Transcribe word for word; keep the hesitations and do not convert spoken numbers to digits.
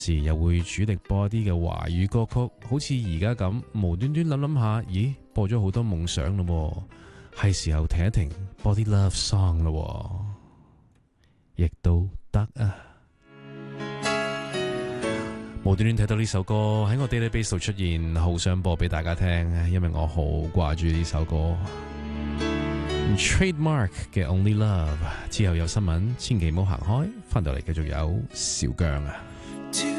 時又會主力播一啲嘅華語歌曲，好似而家咁無端端諗諗下，咦，播咗好多夢想咯，係時候停一停，播啲 love song 咯，亦都得啊！無端端睇到呢首歌喺我 database 度出現，好想播俾大家聽，因為我好掛住呢首歌。Trademark 嘅 Only Love 之後有新聞，千祈唔好行開，翻到嚟繼續有小姜啊！